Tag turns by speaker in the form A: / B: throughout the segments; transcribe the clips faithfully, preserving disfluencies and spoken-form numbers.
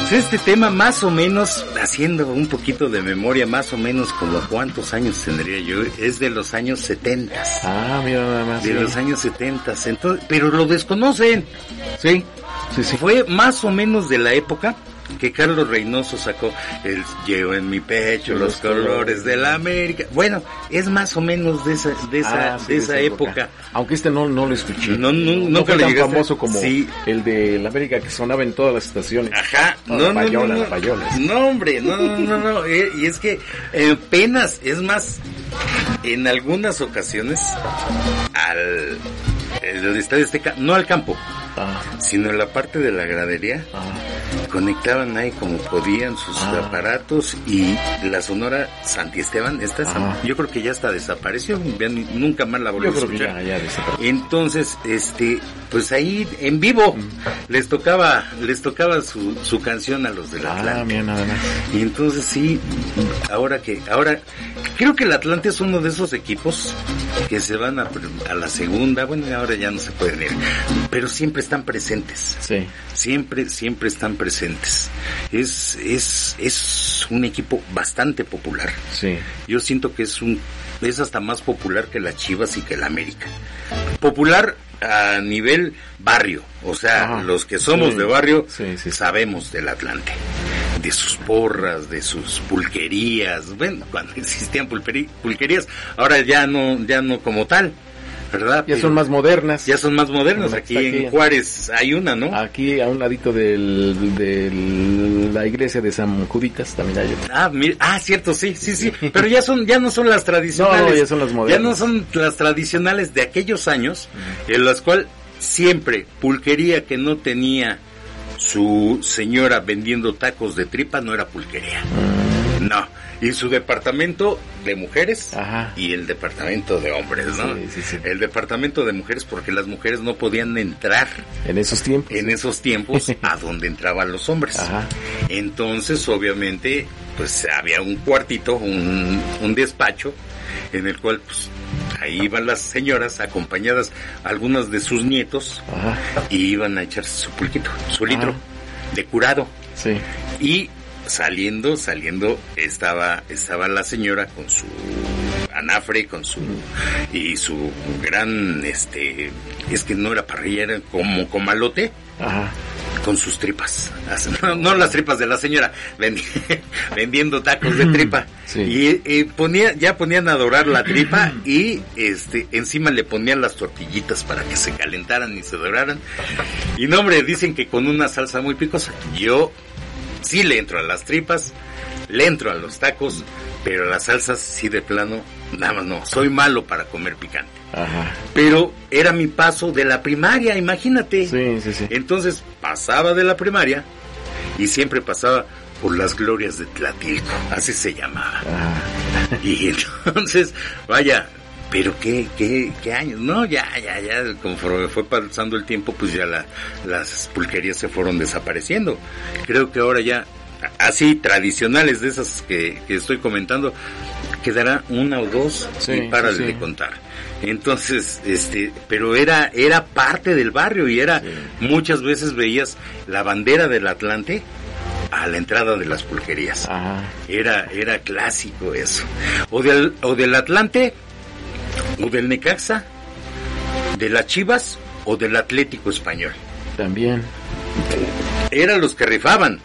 A: Pues este tema más o menos, haciendo un poquito de memoria, más o menos como cuántos años tendría yo, es de los años setenta.
B: Ah, mira nada más.
A: De
B: sí.
A: los años setenta, entonces, pero lo desconocen.
B: Sí, sí, sí.
A: Fue más o menos de la época que Carlos Reynoso sacó el Llevo en mi pecho los, los colores, colores de la América. Bueno, es más o menos de esa de esa, ah, sí, de esa, de esa época. época.
B: Aunque este no no lo escuché.
A: No, no,
B: no,
A: no
B: fue tan
A: llegaste.
B: famoso como
A: sí.
B: el de la América que sonaba en todas las estaciones.
A: Ajá.
B: No,
A: no,
B: la payola,
A: no, no,
B: la payola.
A: No, hombre, no, no, no, no. Eh, y es que eh, apenas, es más, en algunas ocasiones al el Estadio Azteca, no al campo, ah. sino en la parte de la gradería, ah. conectaban ahí como podían sus ah. aparatos, y la Sonora Santi Esteban, esta ah. yo creo que ya hasta desapareció, nunca más la volví a escuchar.
B: Ya, ya
A: Entonces, este, pues ahí en vivo mm. les tocaba, les tocaba su, su canción a los del
B: ah,
A: Atlante.
B: Mira, nada más.
A: Y entonces sí, ahora que, ahora creo que el Atlante es uno de esos equipos que se van a, a la segunda, bueno, ahora ya no se pueden ir, pero siempre están presentes.
B: Sí.
A: Siempre, siempre están presentes. Es, es, es un equipo bastante popular.
B: Sí.
A: Yo siento que es un, es hasta más popular que las Chivas y que la América. Popular a nivel barrio, o sea, Ajá. los que somos sí. de barrio
B: sí, sí.
A: sabemos del Atlante, de sus porras, de sus pulquerías, bueno, cuando existían pulperi- pulquerías, ahora ya no, ya no como tal, ¿verdad?
B: Ya
A: Pero
B: son más modernas.
A: Ya son más modernas, aquí, aquí en Juárez hay una, ¿no?
B: Aquí a un ladito del, de la iglesia de San Juditas también hay otra.
A: Ah, mira, ah, cierto, sí, sí, sí, pero ya son, ya no son las tradicionales.
B: No, ya son las modernas.
A: Ya no son las tradicionales de aquellos años, en las cuales siempre pulquería que no tenía su señora vendiendo tacos de tripa no era pulquería. Mm. No. Y su departamento de mujeres
B: Ajá.
A: y el departamento de hombres, ¿no?
B: Sí, sí, sí.
A: El departamento de mujeres porque las mujeres no podían entrar
B: en esos tiempos.
A: En esos tiempos a donde entraban los hombres.
B: Ajá.
A: Entonces, obviamente, pues había un cuartito, un, un despacho en el cual pues ahí iban las señoras acompañadas algunas de sus nietos. Ajá. Y iban a echarse su pulquito, su litro Ajá. de curado.
B: Sí.
A: Y saliendo, saliendo estaba estaba la señora con su anafre, con su y su gran este es que no era parrilla, era como comalote. Ajá. Con sus tripas, no, no las tripas de la señora, vendi, vendiendo tacos de tripa. Sí. Y, y ponía, ya ponían a dorar la tripa y este encima le ponían las tortillitas para que se calentaran y se doraran. Y no, hombre, dicen que con una salsa muy picosa. Yo sí le entro a las tripas, le entro a los tacos, pero a las salsas sí de plano, nada más no, soy malo para comer picante. Ajá. Pero era mi paso de la primaria, imagínate.
B: Sí, sí, sí.
A: Entonces pasaba de la primaria y siempre pasaba por las glorias de Tlatilco, así se llamaba. Ajá. Y entonces, vaya, pero qué, qué, qué años, no, ya, ya, ya, conforme fue pasando el tiempo, pues ya la, las pulquerías se fueron desapareciendo. Creo que ahora ya, así tradicionales de esas que, que estoy comentando, quedará una o dos sí, y párale sí. de contar. Entonces, este, pero era, era parte del barrio y era, sí. muchas veces veías la bandera del Atlante a la entrada de las pulquerías. Ajá. Era, era clásico eso. O del, o del Atlante, o del Necaxa, de las Chivas, o del Atlético Español.
B: También.
A: Eran los que rifaban.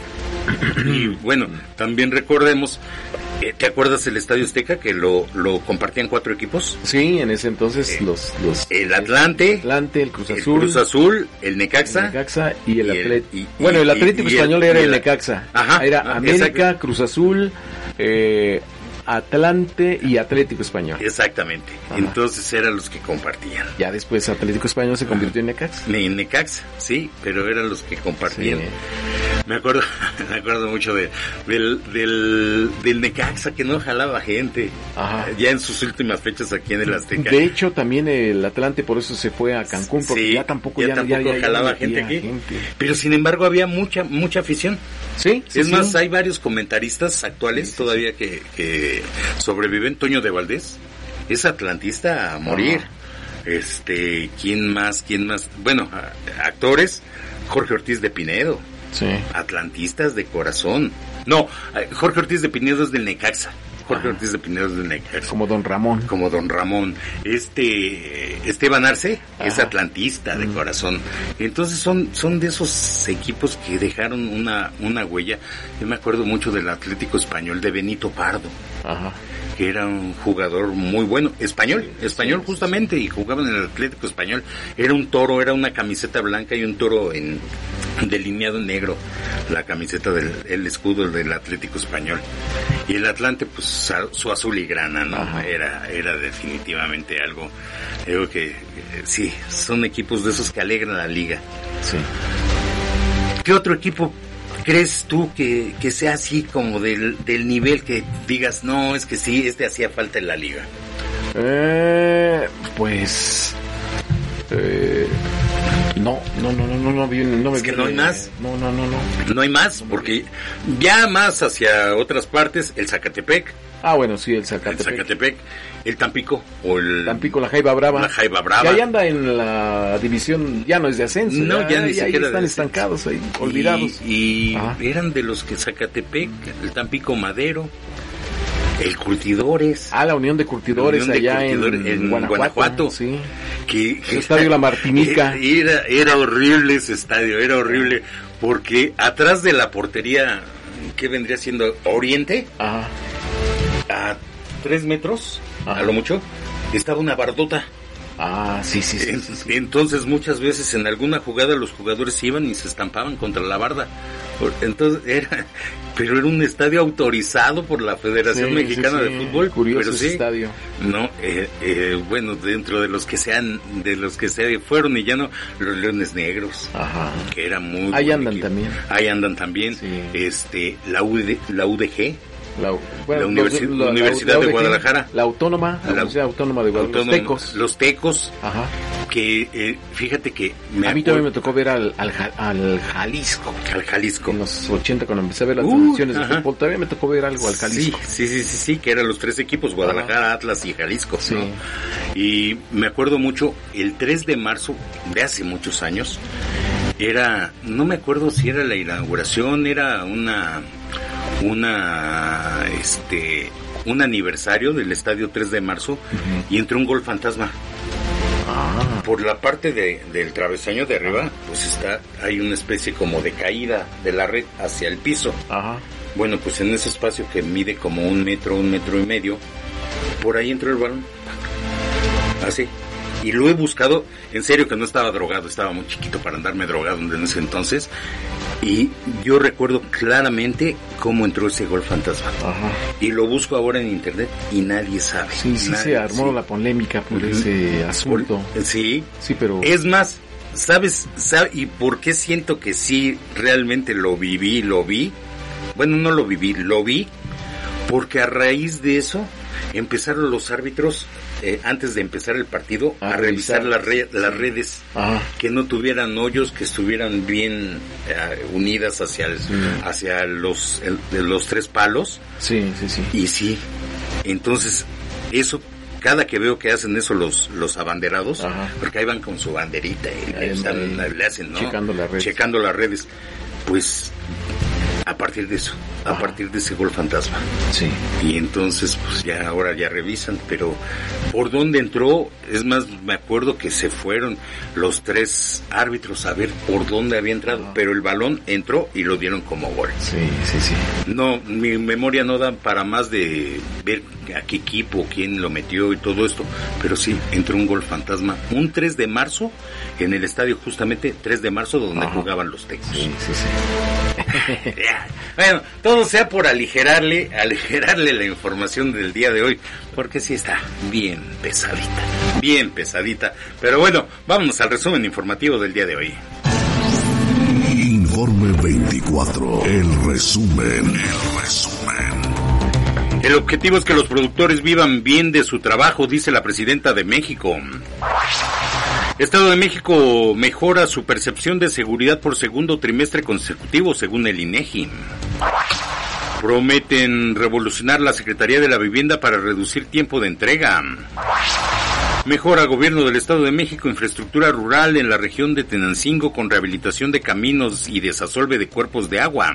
A: Y bueno, también recordemos, ¿te acuerdas el Estadio Azteca que lo, lo compartían cuatro equipos?
B: Sí, en ese entonces eh, los, los...
A: El Atlante,
B: el Atlante, el Cruz Azul,
A: el Cruz Azul, el Necaxa,
B: el Necaxa y el Atlético. Bueno, el Atlético y, Español y el, era el Necaxa. Ajá, era ah, América, exacto. Cruz Azul, eh... Atlante y Atlético Español.
A: Exactamente. Ajá. Entonces eran los que compartían.
B: Ya después Atlético Español se convirtió en Necaxa.
A: En Necaxa, sí, pero eran los que compartían. Sí. Me acuerdo, me acuerdo mucho de, del, del, del Necaxa que no jalaba gente. Ajá. Ya en sus últimas fechas aquí en el Azteca.
B: De hecho, también el Atlante por eso se fue a Cancún, porque sí, ya tampoco,
A: ya
B: ya,
A: tampoco ya, ya, jalaba ya, gente ya, aquí. Gente. Pero sin embargo había mucha, mucha afición.
B: Sí, sí
A: es
B: sí.
A: más, hay varios comentaristas actuales sí, sí, todavía sí. que, que sobreviven. Toño de Valdés es atlantista a morir. Ajá. Este, ¿quién más? ¿Quién más? Bueno, a, actores, Jorge Ortiz de Pinedo. Sí. Atlantistas de corazón. No, Jorge Ortiz de Pinedo es del Necaxa. Jorge Ortiz de Pinedo es del Necaxa.
B: Como Don Ramón.
A: Como Don Ramón. Este, Esteban Arce Ajá. es atlantista de mm. corazón. Entonces son, son de esos equipos que dejaron una, una huella. Yo me acuerdo mucho del Atlético Español de Benito Pardo. Ajá. Que era un jugador muy bueno, español, español sí, justamente, sí. y jugaba en el Atlético Español. Era un toro, era una camiseta blanca y un toro en delineado en negro, la camiseta del el escudo del Atlético Español. Y el Atlante, pues su azul y grana, ¿no? Ajá. Era era definitivamente algo, digo que eh, sí, son equipos de esos que alegran la liga. Sí. ¿Qué otro equipo crees tú que, que sea así como del, del nivel que digas, no, es que sí, este hacía falta en la liga?
B: Eh, pues... Eh, no, no, no, no, no, no, no, no me
A: es que no hay más.
B: No, no, no, no.
A: No hay más, porque ya más hacia otras partes, el Zacatepec.
B: Ah, bueno, sí, el Zacatepec.
A: El Zacatepec, el Tampico o el...
B: Tampico, la Jaiba Brava.
A: La Jaiba Brava.
B: Que ahí anda en la división, ya no es de ascenso.
A: No, ya, ya ni
B: ya,
A: siquiera
B: están estancados ahí, olvidados.
A: Y, y eran de los que Zacatepec, el Tampico Madero, el Curtidores.
B: Ah, la Unión de Curtidores Unión allá de Curtidores, en, en Guanajuato. Guanajuato sí.
A: Que,
B: el estadio La Martinica.
A: Era, era horrible ese estadio, era horrible, porque atrás de la portería, ¿qué vendría siendo? Oriente. Ajá. A tres metros, Ajá. a lo mucho, estaba una bardota.
B: Ah, sí, sí, sí, sí,
A: sí. Entonces muchas veces en alguna jugada los jugadores iban y se estampaban contra la barda. Entonces era, pero era un estadio autorizado por la Federación sí, Mexicana sí, sí. de Fútbol.
B: Curioso
A: pero sí,
B: estadio.
A: No, eh, eh, bueno, dentro de los que sean, de los que se fueron y ya no, los Leones Negros. Ajá. Que era muy.
B: Ahí andan equipo. también.
A: Ahí andan también. Sí. Este, la U D, la U D G.
B: La, bueno,
A: la universi-
B: los, la,
A: Universidad
B: la, la
A: de Guadalajara,
B: la Autónoma, la, la Universidad Autónoma de Guadalajara, los Tecos,
A: los Tecos, Ajá. que eh, fíjate que
B: me a mí también me tocó ver al, al, al Jalisco,
A: al Jalisco
B: en los ochenta cuando empecé a ver las uh, transmisiones de fútbol, todavía me tocó ver algo al Jalisco.
A: Sí, sí, sí, sí, sí que eran los tres equipos, Guadalajara, Ajá. Atlas y Jalisco, sí. ¿no? Y me acuerdo mucho el tres de marzo de hace muchos años, era, no me acuerdo si era la inauguración, era una una este un aniversario del estadio tres de marzo uh-huh. y entró un gol fantasma. Ah. Por la parte de, del travesaño de arriba, pues está, hay una especie como de caída de la red hacia el piso. Ajá. Bueno, pues en ese espacio que mide como un metro, un metro y medio, por ahí entró el balón. Así. Y lo he buscado, en serio que no estaba drogado, estaba muy chiquito para andarme drogado en ese entonces. Y yo recuerdo claramente cómo entró ese gol fantasma. Ajá. Y lo busco ahora en internet y nadie sabe.
B: Sí, sí
A: nadie,
B: se armó sí. la polémica por uh-huh. ese asunto.
A: Por, sí,
B: sí, pero
A: es más, ¿sabes? ¿Sabe? ¿Y por qué siento que sí realmente lo viví, lo vi? Bueno, no lo viví, lo vi, porque a raíz de eso empezaron los árbitros, eh, antes de empezar el partido, a, a revisar, revisar la red, las redes, Ajá. que no tuvieran hoyos, que estuvieran bien eh, unidas hacia el, sí. hacia los el, de los tres palos.
B: Sí, sí, sí.
A: Y sí, entonces eso, cada que veo que hacen eso los los abanderados, Ajá. porque ahí van con su banderita y ahí, están, ahí, le hacen, ¿no?
B: Checando las redes.
A: Checando las redes, pues a partir de eso, a Ajá. partir de ese gol fantasma.
B: Sí.
A: Y entonces, pues ya ahora ya revisan, pero ¿por dónde entró? Es más, me acuerdo que se fueron los tres árbitros a ver por dónde había entrado, Ajá. pero el balón entró y lo dieron como gol.
B: Sí, sí, sí.
A: No, mi memoria no da para más de ver a qué equipo, quién lo metió y todo esto, pero sí, entró un gol fantasma, un tres de marzo, en el estadio justamente tres de marzo, donde Ajá. jugaban los Tecos.
B: Sí, sí, sí.
A: Bueno, todo sea por aligerarle, aligerarle la información del día de hoy, porque sí está bien pesadita, bien pesadita. Pero bueno, vámonos al resumen informativo del día de hoy.
C: Informe veinticuatro, el resumen, el resumen.
A: El objetivo es que los productores vivan bien de su trabajo, dice la presidenta de México. Estado de México mejora su percepción de seguridad por segundo trimestre consecutivo, según el INEGI. Prometen revolucionar la Secretaría de la Vivienda para reducir tiempo de entrega. Mejora gobierno del Estado de México, infraestructura rural en la región de Tenancingo con rehabilitación de caminos y desasolve de cuerpos de agua.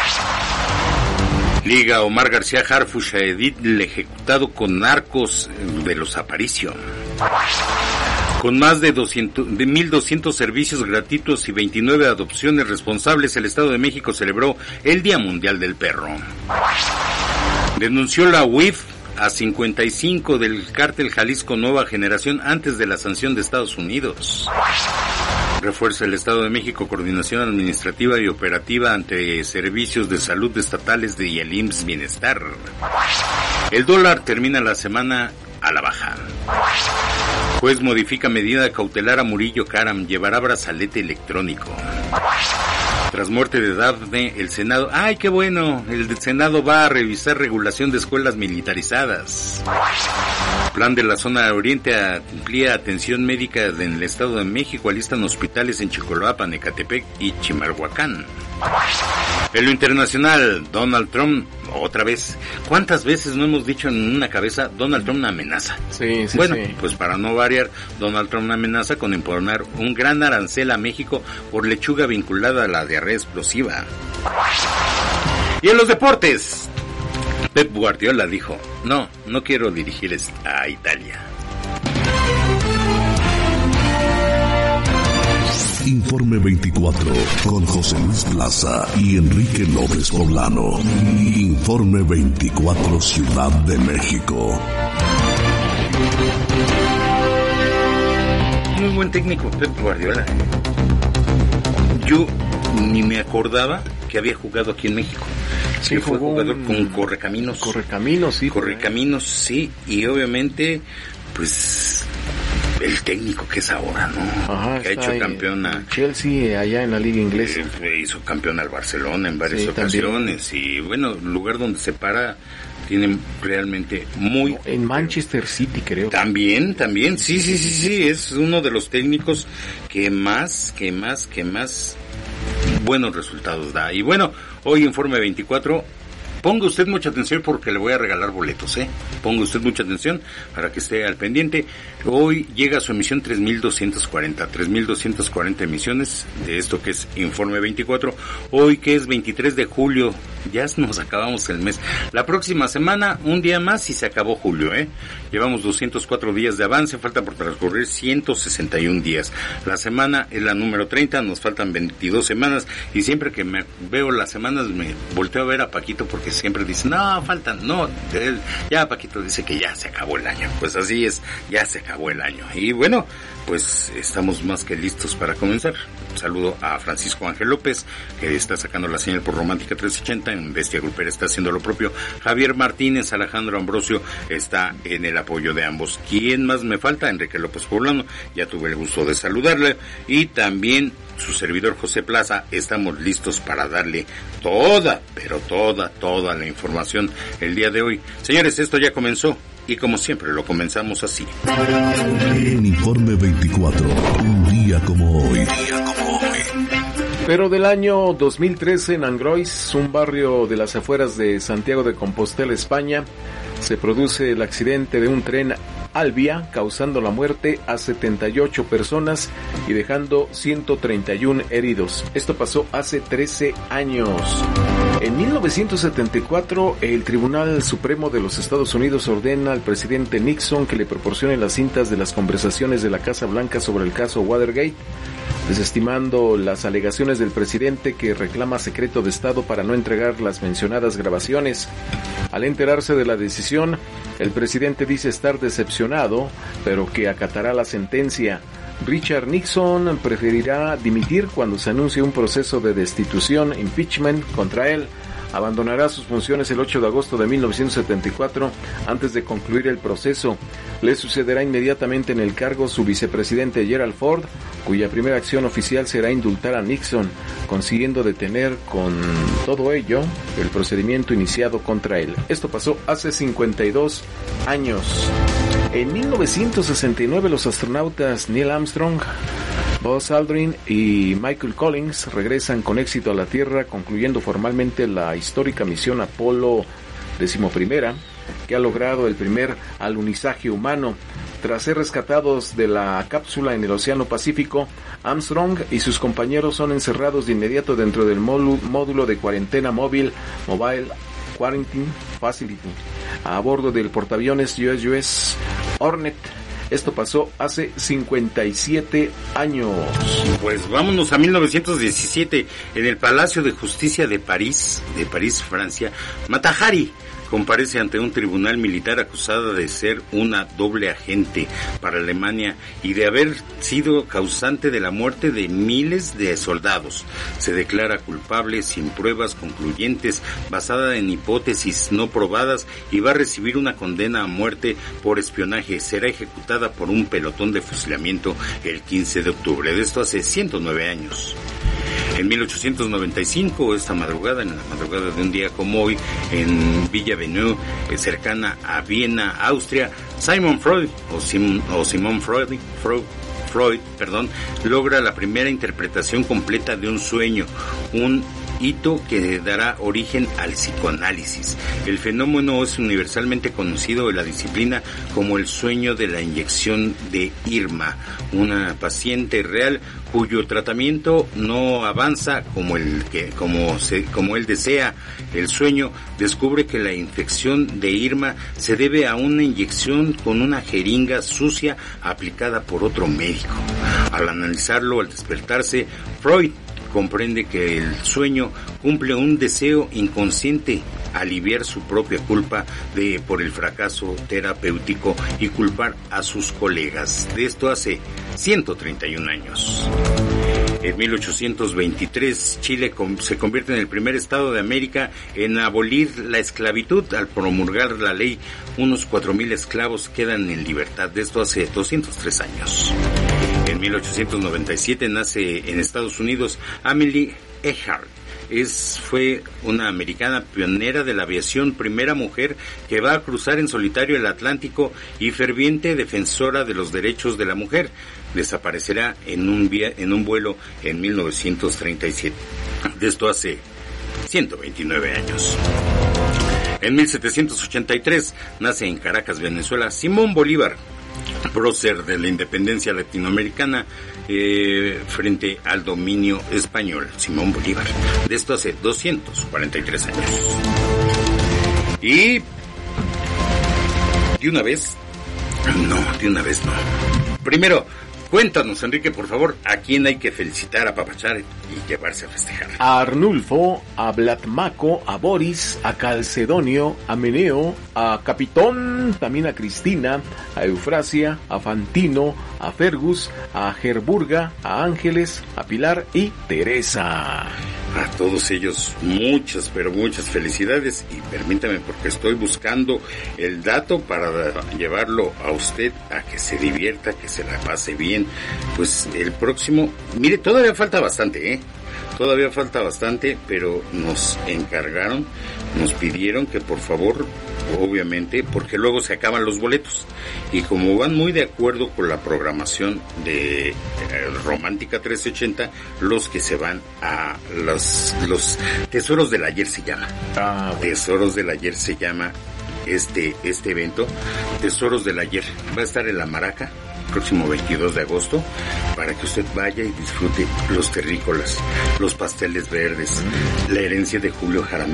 A: Liga Omar García Harfuch a Edil ejecutado con narcos de los Aparicio. Con más de, doscientos, de mil doscientos servicios gratuitos y veintinueve adopciones responsables, el Estado de México celebró el Día Mundial del Perro. Denunció la U I F a cincuenta y cinco del cártel Jalisco Nueva Generación antes de la sanción de Estados Unidos. Refuerza el Estado de México coordinación administrativa y operativa ante servicios de salud estatales de y el I M S S Bienestar. El dólar termina la semana a la baja. Juez modifica medida cautelar a Murillo Karam, llevará brazalete electrónico. Tras muerte de Dafne, el Senado... ¡Ay, qué bueno! El Senado va a revisar regulación de escuelas militarizadas. Plan de la zona oriente amplía atención médica en el Estado de México. Alistan hospitales en Chicoloapan, Ecatepec y Chimalhuacán. En lo internacional, Donald Trump, otra vez. ¿Cuántas veces no hemos dicho en una cabeza, Donald Trump una amenaza?
B: Sí, sí,
A: bueno,
B: sí.
A: Pues para no variar, Donald Trump una amenaza con imponer un gran arancel a México por lechuga vinculada a la diarrea explosiva. Y en los deportes, Pep Guardiola dijo, no, no quiero dirigir a Italia.
C: Informe veinticuatro con José Luis Plaza y Enrique López Poblano. Informe veinticuatro Ciudad de México.
A: Muy buen técnico, Pep Guardiola. Yo ni me acordaba que había jugado aquí en México.
B: Sí,
A: fue jugador
B: un...
A: con Correcaminos.
B: Correcaminos, sí.
A: Correcaminos, sí. Y obviamente, pues... el técnico que es ahora, ¿no?
B: Ajá,
A: que ha hecho campeón a
B: Chelsea allá en la liga inglesa.
A: Eh, hizo campeón al Barcelona en varias
B: sí,
A: ocasiones.
B: También.
A: Y bueno, lugar donde se para tiene realmente muy...
B: En Manchester City, creo.
A: También, también, sí, sí, sí, sí, es uno de los técnicos que más, que más, que más buenos resultados da. Y bueno, hoy Informe veinticuatro... ponga usted mucha atención porque le voy a regalar boletos, ¿eh? Ponga usted mucha atención para que esté al pendiente. Hoy llega a su emisión tres mil doscientos cuarenta, tres mil doscientos cuarenta emisiones de esto que es Informe veinticuatro. Hoy que es veintitrés de julio, ya nos acabamos el mes. La próxima semana, un día más y se acabó julio, ¿eh? Llevamos doscientos cuatro días de avance, falta por transcurrir ciento sesenta y un días. La semana es la número treinta, nos faltan veintidós semanas y siempre que me veo las semanas me volteo a ver a Paquito porque siempre dice, no, faltan, no, ya Paquito dice que ya se acabó el año. Pues así es, ya se acabó el año. Y bueno, pues estamos más que listos para comenzar. Un saludo a Francisco Ángel López, que está sacando la señal por Romántica trescientos ochenta, en Bestia Grupera está haciendo lo propio. Javier Martínez, Alejandro Ambrosio está en el apoyo de ambos. ¿Quién más me falta? Enrique López Poblano, ya tuve el gusto de saludarle. Y también su servidor José Plaza, estamos listos para darle toda, pero toda, toda la información el día de hoy. Señores, esto ya comenzó y como siempre lo comenzamos así.
C: En Informe veinticuatro, un día como hoy. Día como hoy.
B: Pero del año dos mil trece en Angrois, un barrio de las afueras de Santiago de Compostela, España, se produce el accidente de un tren Alvia, causando la muerte a setenta y ocho personas y dejando ciento treinta y uno heridos. Esto pasó hace trece años. En mil novecientos setenta y cuatro, el Tribunal Supremo de los Estados Unidos ordena al presidente Nixon que le proporcione las cintas de las conversaciones de la Casa Blanca sobre el caso Watergate, desestimando las alegaciones del presidente que reclama secreto de Estado para no entregar las mencionadas grabaciones. Al enterarse de la decisión, el presidente dice estar decepcionado, pero que acatará la sentencia. Richard Nixon preferirá dimitir cuando se anuncie un proceso de destitución, impeachment, contra él. Abandonará sus funciones el ocho de agosto de mil novecientos setenta y cuatro antes de concluir el proceso. Le sucederá inmediatamente en el cargo su vicepresidente Gerald Ford, cuya primera acción oficial será indultar a Nixon, consiguiendo detener con todo ello el procedimiento iniciado contra él. Esto pasó hace cincuenta y dos años. En mil novecientos sesenta y nueve los astronautas Neil Armstrong, Buzz Aldrin y Michael Collins regresan con éxito a la Tierra, concluyendo formalmente la histórica misión Apolo decimoprimera, que ha logrado el primer alunizaje humano. Tras ser rescatados de la cápsula en el Océano Pacífico, Armstrong y sus compañeros son encerrados de inmediato dentro del módulo de cuarentena móvil Mobile Quarantine Facility a bordo del portaaviones U S S Hornet. Esto pasó hace cincuenta y siete años.
A: Pues vámonos a mil novecientos diecisiete. En el Palacio de Justicia de París, de París, Francia, Mata Hari comparece ante un tribunal militar acusada de ser una doble agente para Alemania y de haber sido causante de la muerte de miles de soldados. Se declara culpable sin pruebas concluyentes, basada en hipótesis no probadas, y va a recibir una condena a muerte por espionaje. Será ejecutada por un pelotón de fusilamiento el quince de octubre. De esto hace ciento nueve años. En mil ochocientos noventa y cinco, esta madrugada, en la madrugada de un día como hoy, en Villa Venue, eh, cercana a Viena, Austria, Simon Freud, o, Sim, o Simon Freud, Freud, Freud, perdón, logra la primera interpretación completa de un sueño, un hito que dará origen al psicoanálisis. El fenómeno es universalmente conocido en la disciplina como el sueño de la inyección de Irma, una paciente real cuyo tratamiento no avanza como el que como se como él desea. El sueño descubre que la infección de Irma se debe a una inyección con una jeringa sucia aplicada por otro médico. Al analizarlo, al despertarse, Freud comprende que el sueño cumple un deseo inconsciente: aliviar su propia culpa de por el fracaso terapéutico y culpar a sus colegas. De esto hace ciento treinta y un años. En mil ochocientos veintitrés, Chile se convierte en el primer estado de América en abolir la esclavitud. Al promulgar la ley, unos cuatro mil esclavos quedan en libertad. De esto hace doscientos tres años. En mil ochocientos noventa y siete nace en Estados Unidos Amelia Earhart. Es, fue una americana pionera de la aviación, primera mujer que va a cruzar en solitario el Atlántico y ferviente defensora de los derechos de la mujer. Desaparecerá en un, via, en un vuelo en mil novecientos treinta y siete. De esto hace ciento veintinueve años. En mil setecientos ochenta y tres nace en Caracas, Venezuela, Simón Bolívar, prócer de la independencia latinoamericana eh, frente al dominio español. Simón Bolívar. De esto hace doscientos cuarenta y tres años. Y de una vez, no, de una vez no. Primero, cuéntanos, Enrique, por favor, a quién hay que felicitar, apapachar y llevarse a festejar.
B: A Arnulfo, a Blatmaco, a Boris, a Calcedonio, a Meneo, a Capitón, también a Cristina, a Eufrasia, a Fantino, a Fergus, a Gerburga, a Ángeles, a Pilar y Teresa.
A: A todos ellos muchas, pero muchas felicidades, y permítame, porque estoy buscando el dato para llevarlo a usted a que se divierta, que se la pase bien. Pues el próximo, mire, todavía falta bastante, ¿eh? Todavía falta bastante, pero nos encargaron, nos pidieron que por favor, obviamente, porque luego se acaban los boletos, y como van muy de acuerdo con la programación de eh, Romántica trescientos ochenta, los que se van a los, los Tesoros del Ayer se llama. Ah, bueno. Tesoros del Ayer se llama este, este evento, Tesoros del Ayer. Va a estar en La Maraca, próximo veintidós de agosto, para que usted vaya y disfrute los terrícolas, los pasteles verdes, la herencia de Julio Jaramillo.